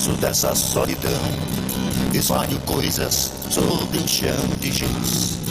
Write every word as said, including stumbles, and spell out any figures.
preço dessa solidão. Espalho coisas sobre um chão de giz.